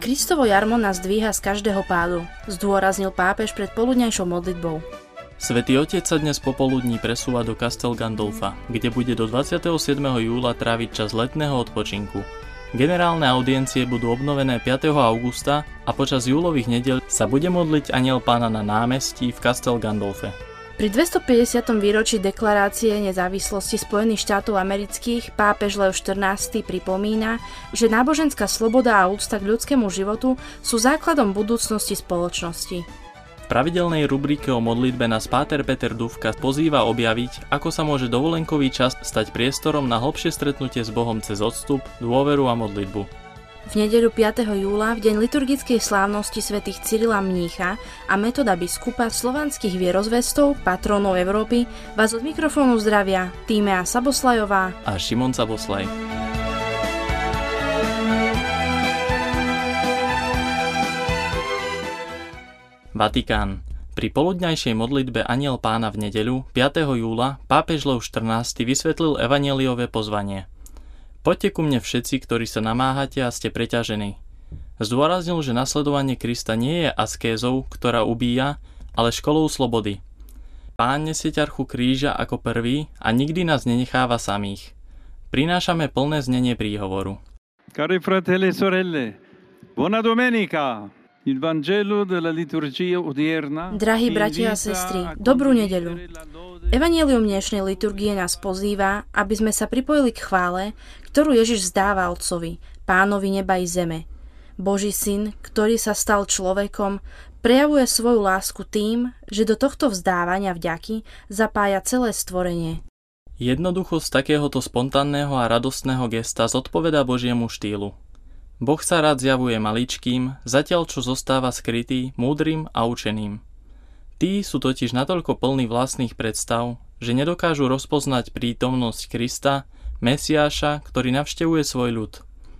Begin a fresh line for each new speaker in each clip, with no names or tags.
Kristovo jarmo nás dvíha z každého pádu, zdôraznil pápež pred poludňajšou modlitbou.
Svätý Otec sa dnes popoludní presúva do Castel Gandolfa, kde bude do 27. júla tráviť čas letného odpočinku. Generálne audiencie budú obnovené 5. augusta a počas júlových nedeľ sa bude modliť Anjel Pána na námestí v Castel Gandolfe.
Pri 250. výročí deklarácie nezávislosti Spojených štátov amerických pápež Leo XIV pripomína, že náboženská sloboda a úcta k ľudskému životu sú základom budúcnosti spoločnosti.
V pravidelnej rubrike o modlitbe nás páter Peter Dufka pozýva objaviť, ako sa môže dovolenkový čas stať priestorom na hlbšie stretnutie s Bohom cez odstup, dôveru a modlitbu.
V nedeľu 5. júla, v deň liturgickej slávnosti svätých Cyrila Mnícha a Metoda biskupa slovanských vierozvestov, patrónov Európy, vás od mikrofónu zdravia Tímea Saboslajová
a Šimon Saboslaj. Vatikán. Pri poludňajšej modlitbe Anjel Pána v nedeľu 5. júla pápež Leo XIV vysvetlil evanjeliové pozvanie. Poďte ku mne všetci, ktorí sa namáhate a ste preťažení. Zdôraznil, že nasledovanie Krista nie je askézou, ktorá ubíja, ale školou slobody. Pán nesie ťarchu kríža ako prvý a nikdy nás nenecháva samých. Prinášame plné znenie príhovoru.
Cari fratelli e sorelle, buona domenica! Il Vangelo della liturgia odierna.
Drahí bratia a sestry, dobrú nedeľu. Evanjelium dnešnej liturgie nás pozýva, aby sme sa pripojili k chvále, ktorú Ježiš vzdáva Otcovi, Pánovi neba i zeme. Boží syn, ktorý sa stal človekom, prejavuje svoju lásku tým, že do tohto vzdávania vďaky zapája celé stvorenie.
Jednoduchosť takéhoto spontánneho a radostného gesta zodpovedá Božiemu štýlu. Boh sa rád zjavuje maličkým, zatiaľ čo zostáva skrytý, múdrym a učeným. Tí sú totiž natoľko plní vlastných predstav, že nedokážu rozpoznať prítomnosť Krista, Mesiáša, ktorý navštevuje svoj ľud.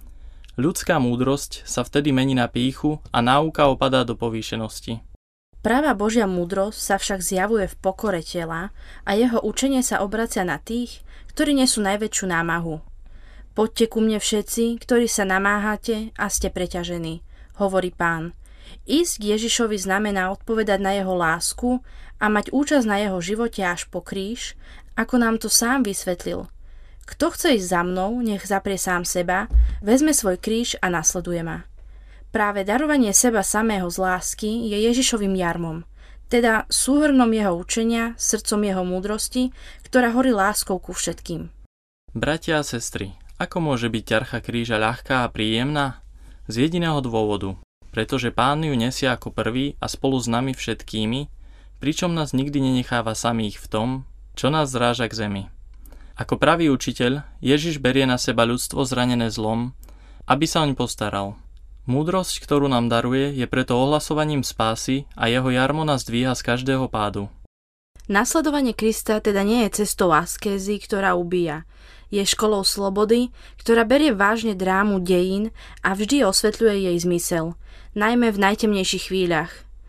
Ľudská múdrosť sa vtedy mení na pýchu a náuka opadá do povýšenosti.
Pravá Božia múdrosť sa však zjavuje v pokore tela a jeho učenie sa obracia na tých, ktorí nesú najväčšiu námahu. Poďte ku mne všetci, ktorí sa namáhate a ste preťažení, hovorí Pán. Ísť k Ježišovi znamená odpovedať na jeho lásku a mať účasť na jeho živote až po kríž, ako nám to sám vysvetlil. Kto chce ísť za mnou, nech zaprie sám seba, vezme svoj kríž a nasleduje ma. Práve darovanie seba samého z lásky je Ježišovým jarmom, teda súhrnom jeho učenia, srdcom jeho múdrosti, ktorá horí láskou ku všetkým.
Bratia a sestry, ako môže byť ťarcha kríža ľahká a príjemná? Z jediného dôvodu, pretože Pán ju nesie ako prvý a spolu s nami všetkými, pričom nás nikdy nenecháva samých v tom, čo nás zráža k zemi. Ako pravý učiteľ, Ježiš berie na seba ľudstvo zranené zlom, aby sa oň postaral. Múdrosť, ktorú nám daruje, je preto ohlasovaním spásy a jeho jarmo nás dvíha z každého pádu.
Nasledovanie Krista teda nie je cestou askézy, ktorá ubíja. Je školou slobody, ktorá berie vážne drámu dejín a vždy osvetľuje jej zmysel, najmä v najtemnejších chvíľach.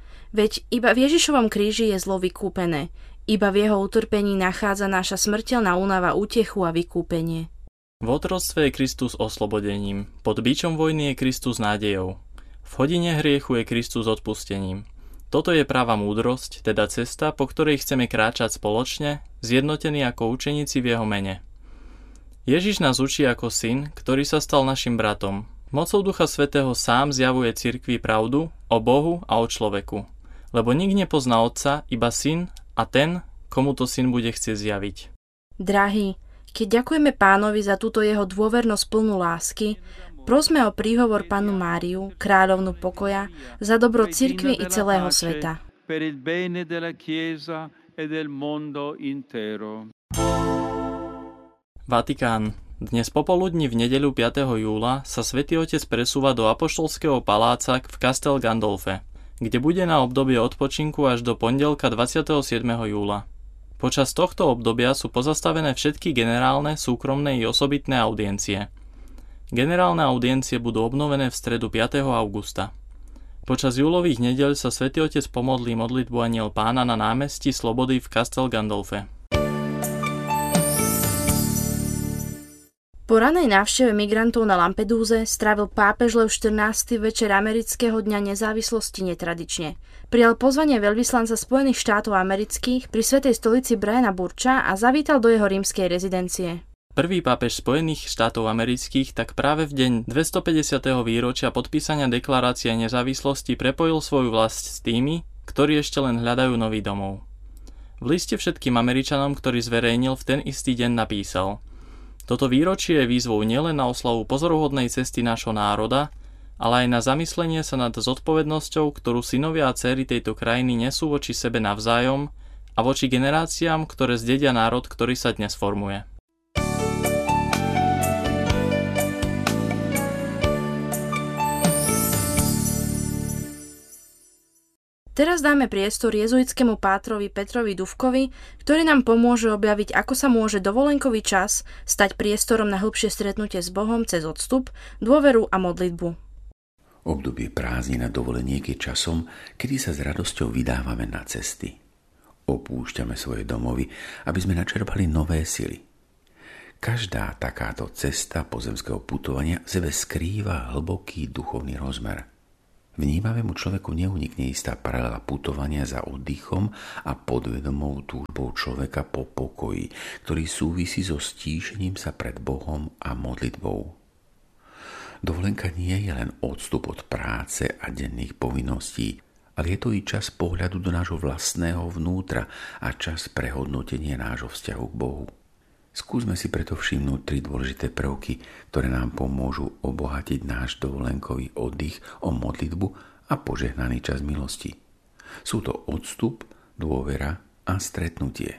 Veď iba v Ježišovom kríži je zlo vykúpené, iba v jeho utrpení nachádza naša smrteľná únava útechu a vykúpenie.
V otroctve je Kristus oslobodením, pod bičom vojny je Kristus nádejou. V hodine hriechu je Kristus odpustením. Toto je práva múdrosť, teda cesta, po ktorej chceme kráčať spoločne, zjednotení ako učeníci v jeho mene. Ježiš nás učí ako syn, ktorý sa stal našim bratom. Mocou Ducha Svätého sám zjavuje cirkvi pravdu o Bohu a o človeku. Lebo nik nepozná Otca, iba syn a ten, komu to syn bude chcieť zjaviť.
Drahí, keď ďakujeme Pánovi za túto jeho dôvernosť plnú lásky, prosme o príhovor Pannu Máriu, kráľovnu pokoja, za dobro cirkvi i celého sveta.
Vatikán. Dnes popoludní v nedeľu 5. júla sa Svätý Otec presúva do apoštolského paláca v Castel Gandolfe, kde bude na obdobie odpočinku až do pondelka 27. júla. Počas tohto obdobia sú pozastavené všetky generálne, súkromné i osobitné audiencie. Generálne audiencie budú obnovené v stredu 5. augusta. Počas júlových nedeľ sa Svätý Otec pomodlí modlitbu Anjel Pána na námestí Slobody v Castel Gandolfe.
Po ranej návšteve migrantov na Lampedúze strávil pápež Lev XIV večer amerického dňa nezávislosti netradične. Prijal pozvanie veľvyslanca Spojených štátov amerických pri Svätej stolici Briana Burcha a zavítal do jeho rímskej rezidencie.
Prvý pápež Spojených štátov amerických tak práve v deň 250. výročia podpísania deklarácie nezávislosti prepojil svoju vlast s tými, ktorí ešte len hľadajú nový domov. V liste všetkým Američanom, ktorý zverejnil, v ten istý deň napísal: Toto výročie je výzvou nielen na oslavu pozoruhodnej cesty nášho národa, ale aj na zamyslenie sa nad zodpovednosťou, ktorú synovia a dcéry tejto krajiny nesú voči sebe navzájom a voči generáciám, ktoré zdedia národ, ktorý sa dnes formuje.
Teraz dáme priestor jezuitskému pátrovi Petrovi Dufkovi, ktorý nám pomôže objaviť, ako sa môže dovolenkový čas stať priestorom na hĺbšie stretnutie s Bohom cez odstup, dôveru a modlitbu.
Obdobie prázdnin a dovoleniek je časom, kedy sa s radosťou vydávame na cesty. Opúšťame svoje domovy, aby sme načerpali nové sily. Každá takáto cesta pozemského putovania v sebe skrýva hlboký duchovný rozmer. Vnímavému človeku neunikne istá paralela putovania za oddychom a podvedomou túžbou človeka po pokoji, ktorý súvisí so stíšením sa pred Bohom a modlitbou. Dovolenka nie je len odstup od práce a denných povinností, ale je to i čas pohľadu do nášho vlastného vnútra a čas prehodnotenia nášho vzťahu k Bohu. Skúsme si preto všimnúť 3 dôležité prvky, ktoré nám pomôžu obohatiť náš dovolenkový oddych o modlitbu a požehnaný čas milosti. Sú to odstup, dôvera a stretnutie.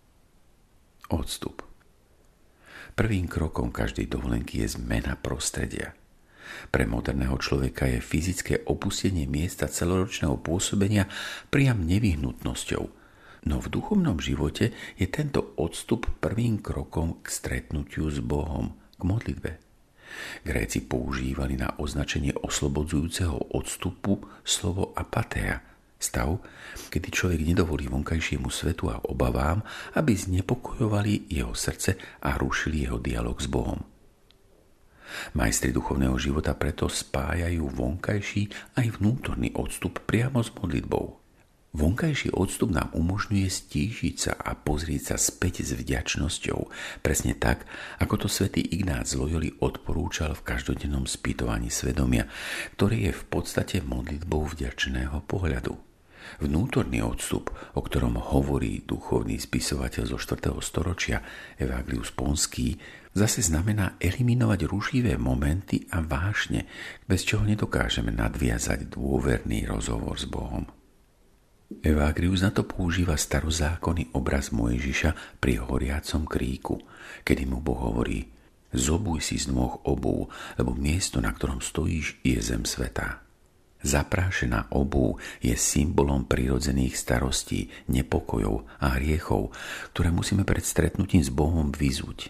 Odstup. Prvým krokom každej dovolenky je zmena prostredia. Pre moderného človeka je fyzické opustenie miesta celoročného pôsobenia priam nevyhnutnosťou, no v duchovnom živote je tento odstup prvým krokom k stretnutiu s Bohom, k modlitbe. Gréci používali na označenie oslobodzujúceho odstupu slovo apatheia, stav, kedy človek nedovolí vonkajšiemu svetu a obavám, aby znepokojovali jeho srdce a rušili jeho dialog s Bohom. Majstri duchovného života preto spájajú vonkajší aj vnútorný odstup priamo s modlitbou. Vonkajší odstup nám umožňuje stíšiť sa a pozrieť sa späť s vďačnosťou, presne tak, ako to svätý Ignác z Loyoli odporúčal v každodennom spýtovaní svedomia, ktoré je v podstate modlitbou vďačného pohľadu. Vnútorný odstup, o ktorom hovorí duchovný spisovateľ zo 4. storočia Evagrius Ponský, zase znamená eliminovať rušivé momenty a vášne, bez čoho nedokážeme nadviazať dôverný rozhovor s Bohom. Evagrius na to používa starozákonný obraz Mojžiša pri horiacom kríku, kedy mu Boh hovorí: zobuj si z nôh obúv, lebo miesto, na ktorom stojíš, je zem svätá. Zaprášená obúv je symbolom prirodzených starostí, nepokojov a hriechov, ktoré musíme pred stretnutím s Bohom vyzuť.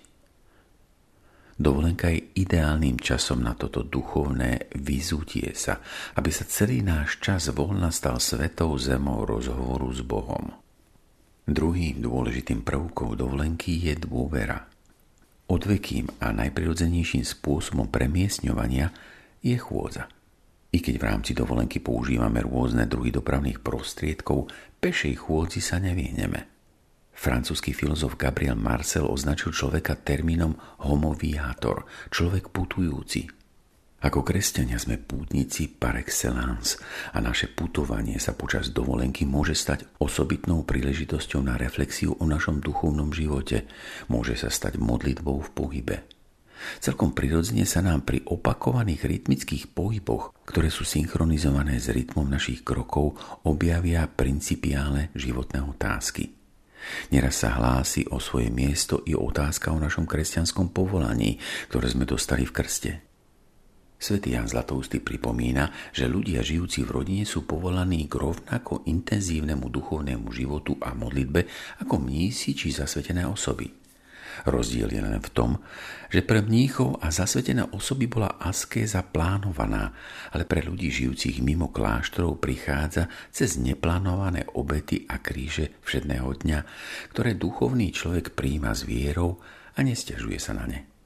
Dovolenka je ideálnym časom na toto duchovné vyzutie sa, aby sa celý náš čas voľna stal svetou zemou rozhovoru s Bohom. Druhým dôležitým prvkom dovolenky je dôvera. Odvekým a najprirodzenejším spôsobom premiestňovania je chôdza. I keď v rámci dovolenky používame rôzne druhy dopravných prostriedkov, pešej chôdzi sa nevyhneme. Francúzsky filozof Gabriel Marcel označil človeka termínom homo viator, človek putujúci. Ako kresťania sme pútnici par excellence a naše putovanie sa počas dovolenky môže stať osobitnou príležitosťou na reflexiu o našom duchovnom živote, môže sa stať modlitbou v pohybe. Celkom prirodzene sa nám pri opakovaných rytmických pohyboch, ktoré sú synchronizované s rytmom našich krokov, objavia principiálne životné otázky. Neraz sa hlási o svoje miesto i otázka o našom kresťanskom povolaní, ktoré sme dostali v krste. Svätý Ján Zlatoústy pripomína, že ľudia žijúci v rodine sú povolaní k rovnako intenzívnemu duchovnému životu a modlitbe ako mnísi či zasvetené osoby. Rozdiel je len v tom, že pre mníchov a zasvetené osoby bola askéza plánovaná, ale pre ľudí žijúcich mimo kláštorov prichádza cez neplánované obety a kríže všedného dňa, ktoré duchovný človek prijíma s vierou a nesťažuje sa na ne.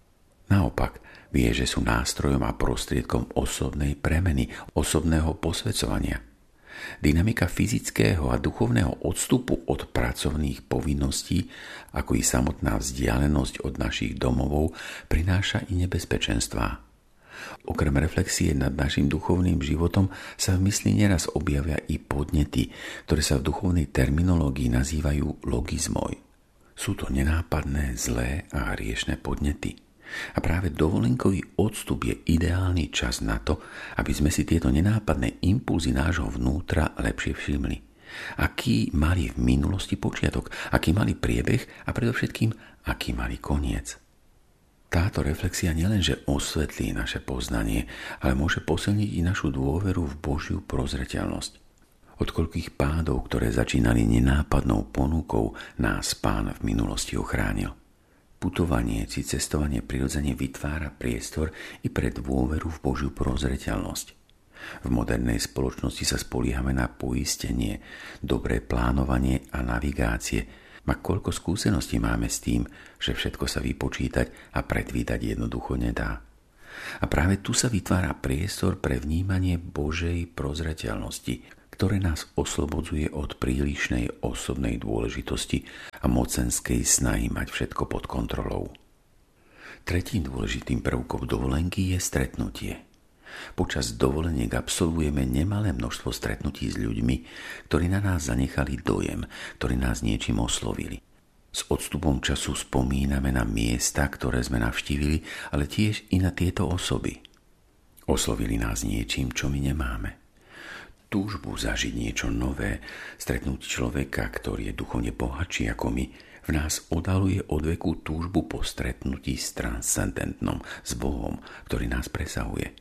Naopak, vie, že sú nástrojom a prostriedkom osobnej premeny, osobného posväcovania. Dynamika fyzického a duchovného odstupu od pracovných povinností, ako i samotná vzdialenosť od našich domovov, prináša i nebezpečenstvá. Okrem reflexie nad našim duchovným životom sa v mysli neraz objavia i podnety, ktoré sa v duchovnej terminológii nazývajú logizmoj. Sú to nenápadné, zlé a hriešne podnety. A práve dovolenkový odstup je ideálny čas na to, aby sme si tieto nenápadné impulzy nášho vnútra lepšie všimli. Aký mali v minulosti počiatok, aký mali priebeh a predovšetkým, aký mali koniec. Táto reflexia nielenže osvetlí naše poznanie, ale môže posilniť i našu dôveru v Božiu prozreteľnosť. Od koľkých pádov, ktoré začínali nenápadnou ponukou, nás Pán v minulosti ochránil. Putovanie či cestovanie prirodzene vytvára priestor i pre dôveru v Božiu prozreteľnosť. V modernej spoločnosti sa spoliehame na poistenie, dobré plánovanie a navigácie. A koľko skúseností máme s tým, že všetko sa vypočítať a predvídať jednoducho nedá. A práve tu sa vytvára priestor pre vnímanie Božej prozreteľnosti, ktoré nás oslobodzuje od prílišnej osobnej dôležitosti a mocenskej snahy mať všetko pod kontrolou. Tretím dôležitým prvkom dovolenky je stretnutie. Počas dovoleniek absolvujeme nemalé množstvo stretnutí s ľuďmi, ktorí na nás zanechali dojem, ktorí nás niečím oslovili. S odstupom času spomíname na miesta, ktoré sme navštívili, ale tiež i na tieto osoby. Oslovili nás niečím, čo my nemáme. Túžbu zažiť niečo nové, stretnúť človeka, ktorý je duchovne bohatší ako my, v nás odhaluje odveku túžbu po stretnutí s transcendentnom, s Bohom, ktorý nás presahuje.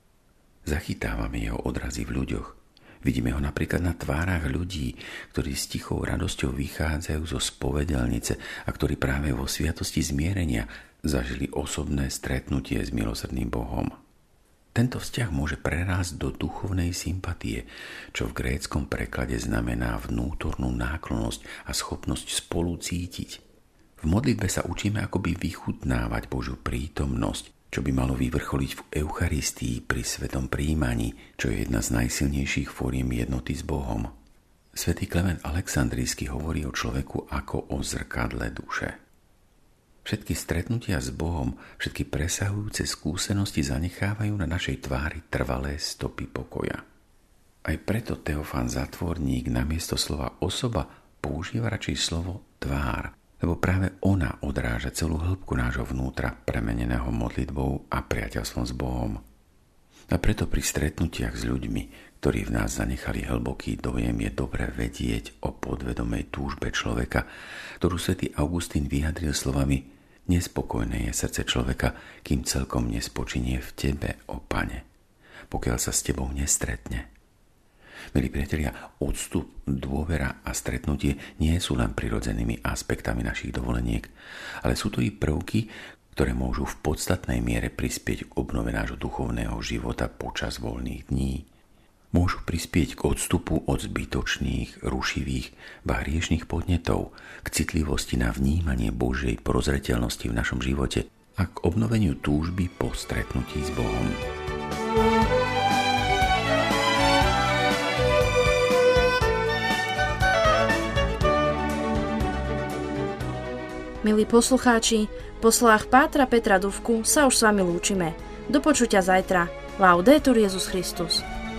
Zachytávame jeho odrazy v ľuďoch. Vidíme ho napríklad na tvárach ľudí, ktorí s tichou radosťou vychádzajú zo spovedelnice a ktorí práve vo sviatosti zmierenia zažili osobné stretnutie s milosrdným Bohom. Tento vzťah môže prerásť do duchovnej sympatie, čo v gréckom preklade znamená vnútornú náklonnosť a schopnosť spolu cítiť. V modlitbe sa učíme akoby vychutnávať Božiu prítomnosť, čo by malo vyvrcholiť v Eucharistii pri svetom prijímaní, čo je jedna z najsilnejších fóriem jednoty s Bohom. Svätý Klement Alexandrijský hovorí o človeku ako o zrkadle duše. Všetky stretnutia s Bohom, všetky presahujúce skúsenosti zanechávajú na našej tvári trvalé stopy pokoja. Aj preto Teofán Zatvorník namiesto slova osoba používa radšej slovo tvár, lebo práve ona odráža celú hĺbku nášho vnútra premeneného modlitbou a priateľstvom s Bohom. A preto pri stretnutiach s ľuďmi, ktorí v nás zanechali hlboký dojem, je dobre vedieť o podvedomej túžbe človeka, ktorú svätý Augustín vyjadril slovami: nespokojné je srdce človeka, kým celkom nespočinie v tebe, ó Pane, pokiaľ sa s tebou nestretne. Milí priatelia, odstup, dôvera a stretnutie nie sú len prirodzenými aspektami našich dovoleniek, ale sú to i prvky, ktoré môžu v podstatnej miere prispieť k obnove nášho duchovného života počas voľných dní. Môžu prispieť k odstupu od zbytočných, rušivých, ba hriešnych podnetov, k citlivosti na vnímanie Božej prozreteľnosti v našom živote a k obnoveniu túžby po stretnutí s Bohom.
Milí poslucháči, po slovách pátra Petra Dufku sa už s vami lúčime. Do počutia zajtra. Laudetur Jesus Christus.